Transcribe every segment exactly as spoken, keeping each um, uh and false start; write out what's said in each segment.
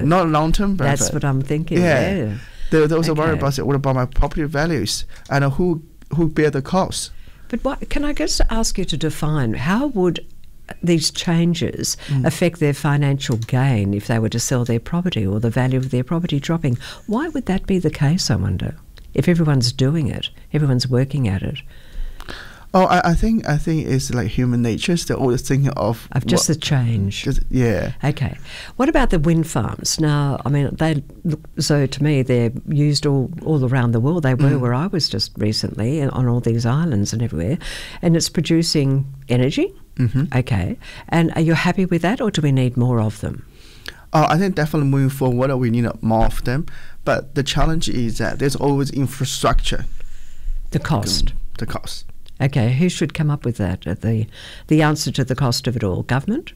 not long-term benefit. That's what I'm thinking. Yeah. yeah. There, there was Okay. a worry about it. What about my property values and uh, who who bear the cost? But what, can I just ask you to define how would these changes Mm. affect their financial gain if they were to sell their property or the value of their property dropping? Why would that be the case, I wonder? If everyone's doing it, everyone's working at it. Oh, I, I think I think it's like human nature. They're always thinking of Of just what- the change. just- yeah. Okay. What about the wind farms? Now, I mean, they look so to me they're used all, all around the world. They were Mm. where I was just recently and on all these islands and everywhere, and it's producing energy. Mm-hmm. Okay. And are you happy with that, or do we need more of them? Uh, I think definitely moving forward, we need more of them. But the challenge is that there's always infrastructure. The cost. The cost. Okay. Who should come up with that? Uh, The the answer to the cost of it all? Government?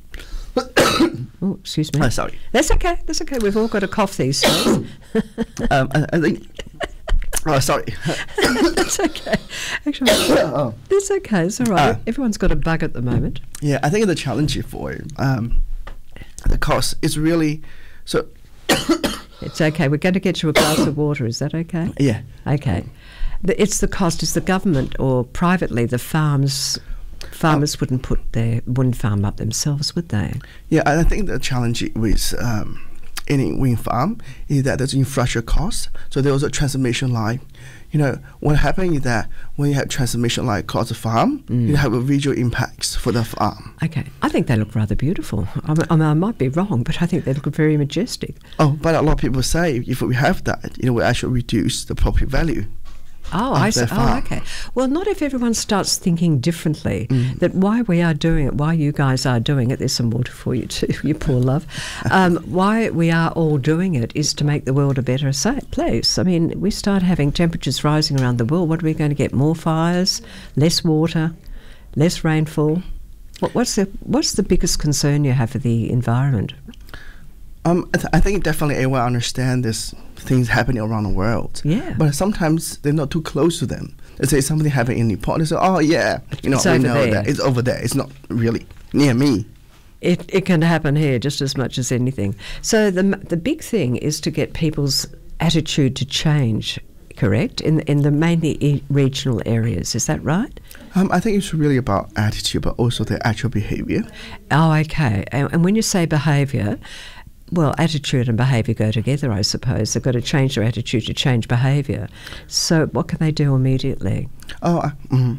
Oh, excuse me. Uh, sorry. That's okay. That's okay. We've all got a cough these days. um, I, I think. Oh, sorry. That's okay. Actually, oh. that's okay. It's all right. Uh, Everyone's got a bug at the moment. Yeah, I think the challenge for um, the cost is really so. It's okay. We're going to get you a glass of water. Is that okay? Yeah. Okay. The, it's the cost. Is the government or privately the farms? Farmers wouldn't put their wind farm up themselves, would they? Yeah, and I think the challenge with um, any wind farm is that there's infrastructure cost. So there was a transmission line. You know, what happens is that when you have transmission line across the farm, Mm. you have a visual impacts for the farm. Okay. I think they look rather beautiful. I mean, I, mean, I might be wrong, but I think they look very majestic. Oh, but a lot of people say if we have that, you know, we actually reduce the property value. Oh, of I see. their Oh, farm. okay. Well, not if everyone starts thinking differently. Mm. That why we are doing it, why you guys are doing it. There's some water for you too, you poor love. Um, why we are all doing it is to make the world a better sa- place. I mean, we start having temperatures rising around the world. What are we going to get? More fires, less water, less rainfall. What, what's the what's the biggest concern you have for the environment? Um, I, th- I think definitely everyone understands this things happening around the world. Yeah. But sometimes they're not too close to them. They say something happened in Nepal. They say, oh yeah, you know, It's we over know there. that it's over there. It's not really near me. It it can happen here just as much as anything. So the m- the big thing is to get people's attitude to change. Correct, in in the mainly e- regional areas. Is that right? Um, I think it's really about attitude, but also the actual behavior. Oh, okay. And, and when you say behaviour, well, attitude and behaviour go together, I suppose. They've got to change their attitude to change behaviour. So what can they do immediately? Oh, I, mm,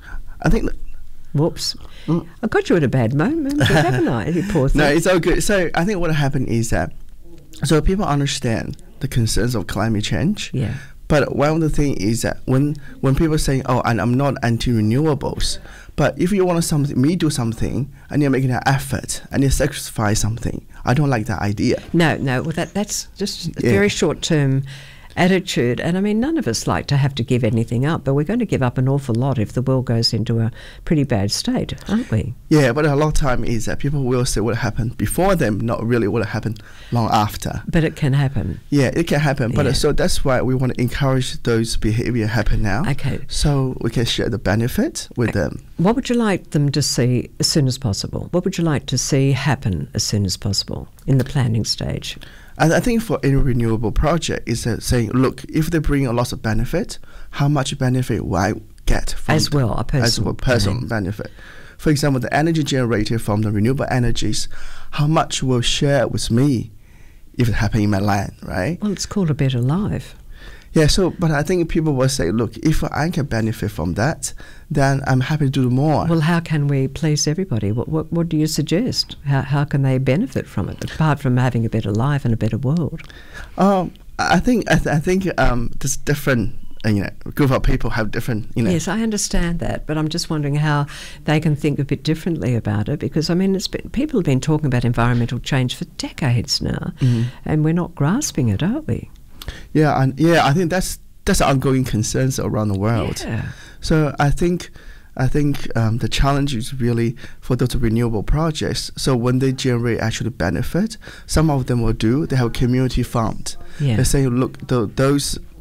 I think. That, Whoops. Mm. I got you at a bad moment, haven't I? You poor thing. no, it's all good. So I think what happened is that so people understand the concerns of climate change. Yeah. But one of the things is that when when people say, "Oh, and I'm not anti-renewables," but if you want something, me do something, and you're making an effort and you sacrifice something, I don't like that idea. No, no. Well, that that's just a Yeah. very short-term attitude. And I mean, none of us like to have to give anything up, but we're going to give up an awful lot if the world goes into a pretty bad state, aren't we? Yeah, but a lot of time is that people will say what happened before them, not really what happened long after. But it can happen. Yeah, it can happen. But Yeah. uh, so that's why we want to encourage those behavior happen now. Okay. So we can share the benefit with them. What would you like them to see as soon as possible? What would you like to see happen as soon as possible in the planning stage? And I think for any renewable project is uh, saying, look, if they bring a lot of benefit, how much benefit will I get from As well, a as personal well personal gain. benefit? For example, the energy generated from the renewable energies, how much will share with me if it happen in my land, right? Well, it's called a better life. Yeah, so, but I think people will say, look, if I can benefit from that, then I'm happy to do more. Well, how can we please everybody? What what, what do you suggest? How how can they benefit from it, apart from having a better life and a better world? Um, I think, I, th- I think um, there's different, uh, you know, group of people have different, you know. Yes, I understand that, but I'm just wondering how they can think a bit differently about it, because, I mean, it's been, people have been talking about environmental change for decades now, Mhm. and we're not grasping it, are we? Yeah, and yeah, I think that's that's ongoing concerns around the world. Yeah. So I think I think um, the challenge is really for those renewable projects. So when they generate actually benefit, some of them will do. They have community fund. Yeah. They say, look, th- those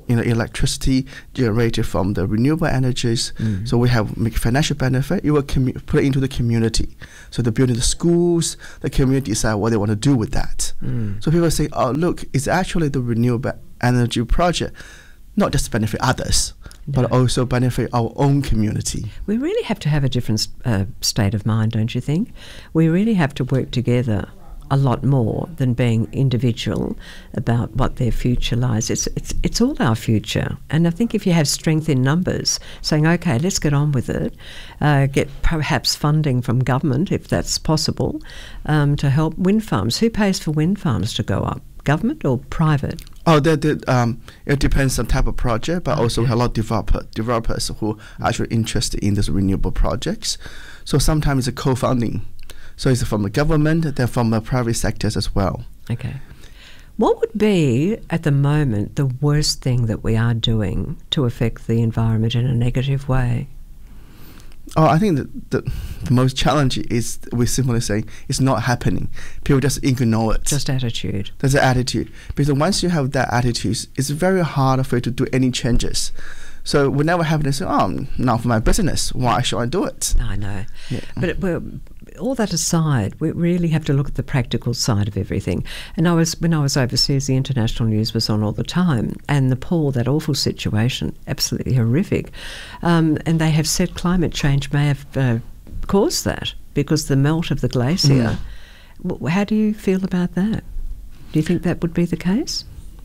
you know, electricity generated from the renewable energies. Mm. So we have make financial benefit. You will commu- put it into the community. So they're building the schools. The community decide what they want to do with that. Mm. So people say, "Oh, look, it's actually the renewable energy project, not just benefit others, No. but also benefit our own community." We really have to have a different uh, state of mind, don't you think? We really have to work together a lot more than being individual about what their future lies. It's it's it's all our future, and I think if you have strength in numbers, saying, okay, let's get on with it, uh, get perhaps funding from government if that's possible, um, to help wind farms. Who pays for wind farms to go up? Government or private? Oh, that, that um, it depends on type of project, but Okay. also we have a lot of developer, developers who are actually interested in these renewable projects. So sometimes it's a co-funding. So it's from the government, then from the private sectors as well. Okay. What would be, at the moment, the worst thing that we are doing to affect the environment in a negative way? Oh, I think that the, the most challenging is we simply say it's not happening. People just ignore it. Just attitude. There's an attitude. Because once you have that attitude, it's very hard for you to do any changes. So whenever happen, say, oh, not for my business. Why should I do it? I know. Yeah. But it, we're, all that aside, we really have to look at the practical side of everything. And I was when I was overseas, the international news was on all the time, and Nepal, that awful situation, absolutely horrific. Um, and they have said climate change may have uh, caused that because the melt of the glacier. Mm. W- How do you feel about that? Do you think that would be the case?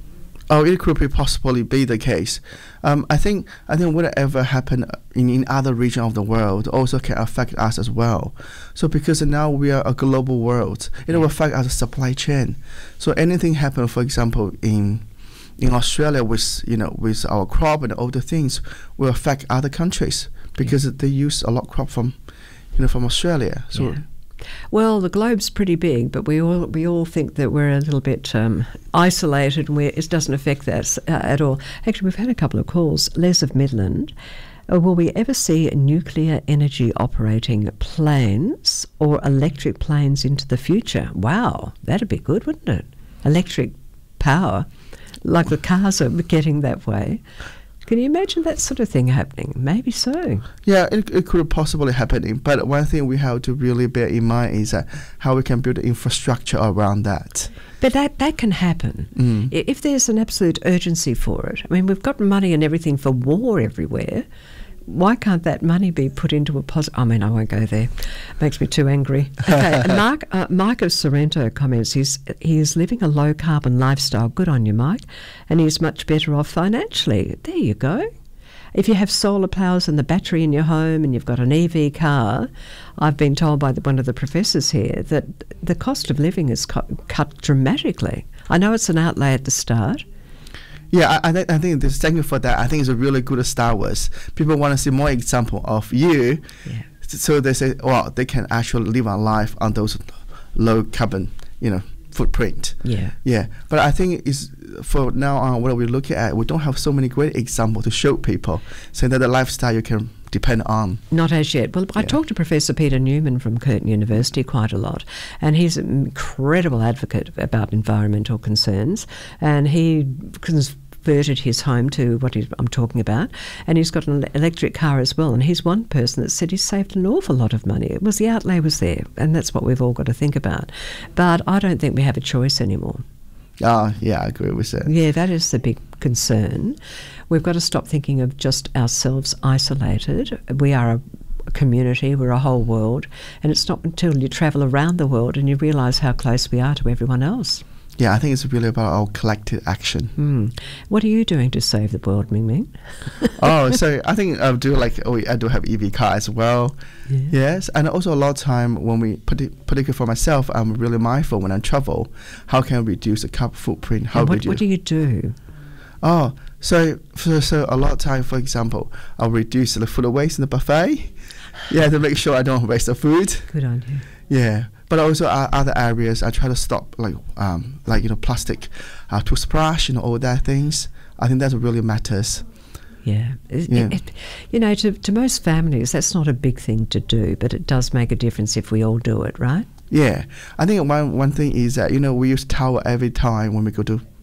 Oh, it could be possibly be the case. Um, I think I think whatever happened in, in other regions of the world also can affect us as well. So because now we are a global world, it will affect our supply chain. So anything happen, for example, in in Australia with you know with our crop and all the things will affect other countries because yeah. they use a lot of crop from you know from Australia. So. Yeah. Well, the globe's pretty big, but we all we all think that we're a little bit um, isolated, and we're, it doesn't affect us uh, at all. Actually, we've had a couple of calls. Les of Midland, uh, will we ever see nuclear energy operating planes or electric planes into the future? Wow, that'd be good, wouldn't it? Electric power, like the cars are getting that way. Can you imagine that sort of thing happening? Maybe so. Yeah, it, it could possibly happen. But one thing we have to really bear in mind is uh, how we can build infrastructure around that. But that, that can happen. Mm. If there's an absolute urgency for it. I mean, we've got money and everything for war everywhere. Why can't that money be put into a positive... I mean, I won't go there. Makes me too angry. Okay, Mark, uh, Mike of Sorrento comments, he's, he is living a low-carbon lifestyle. Good on you, Mike. And he's much better off financially. There you go. If you have solar powers and the battery in your home and you've got an E V car, I've been told by the, one of the professors here that the cost of living is cut, cut dramatically. I know it's an outlay at the start. Yeah, I, I, th- I think this, thank you for that. I think it's a really good Star Wars. People want to see more example of you. Yeah. So they say, well, they can actually live a life on those low carbon, you know, footprint. Yeah. Yeah. But I think it's for now on what we're looking at, we don't have so many great examples to show people, saying that the lifestyle you can depend on. Not as yet. Well, I Yeah. talked to Professor Peter Newman from Curtin University quite a lot, and he's an incredible advocate about environmental concerns, and he converted his home to what he's, I'm talking about, and he's got an electric car as well, and he's one person that said he's saved an awful lot of money. It was the outlay was there, and that's what we've all got to think about. But I don't think we have a choice anymore. Oh, yeah, I agree with that. Yeah, that is the big concern. We've got to stop thinking of just ourselves isolated. We are a, a community, we're a whole world, and it's not until you travel around the world and you realise how close we are to everyone else. Yeah, I think it's really about our collective action. Mm. What are you doing to save the world, Ming Ming? Oh, so I think I do like oh, I do have E V car as well. Yeah. Yes, and also a lot of time when we, partic- particularly for myself, I'm really mindful when I travel. How can I reduce the carbon footprint? How And what, reduce? what do you do? Oh, so, so so a lot of time, for example, I'll reduce the food waste in the buffet. Yeah, to make sure I don't waste the food. Good on you. Yeah, but also uh, other areas, I try to stop like um like you know plastic, uh, toothbrush and all that things. I think that really matters. Yeah. It, Yeah. it- it- you know, to, to most families, that's not a big thing to do, but it does make a difference if we all do it, right? Yeah, I think one one thing is that you know we use towel every time when we go to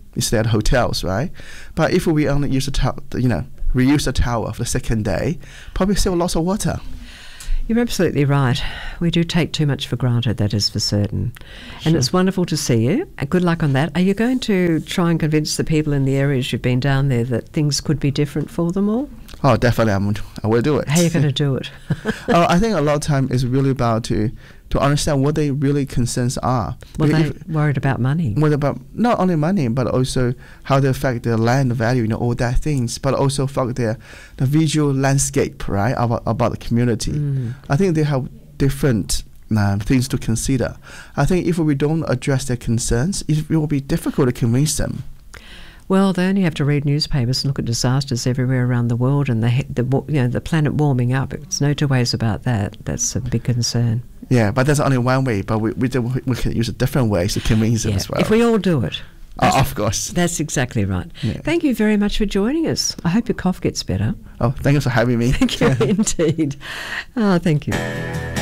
you stay at hotels, right? But if we only use a towel, you know, reuse a towel for the second day, probably save lots of water. You're absolutely right. We do take too much for granted, that is for certain. And Sure. it's wonderful to see you. And good luck on that. Are you going to try and convince the people in the areas you've been down there that things could be different for them all? Oh, definitely, I'm, I will do it. How are you going to do it? oh, I think a lot of time is really about to to understand what their really concerns are. Well, Because they're worried about money. what about not only money, but also how they affect their land value, you know, all that things, but also affect their the visual landscape, right, about about the community. Mm. I think they have different um, things to consider. I think if we don't address their concerns, it will be difficult to convince them. Well, they only have to read newspapers and look at disasters everywhere around the world, and the he- the wa- you know the planet warming up. It's no two ways about that. That's a big concern. Yeah, but that's only one way. But we we, do, we can use a different ways to convince them Yeah, as well. if we all do it. Oh, of course. That's exactly right. Yeah. Thank you very much for joining us. I hope your cough gets better. Oh, thank you for having me. Thank you indeed. Oh, thank you.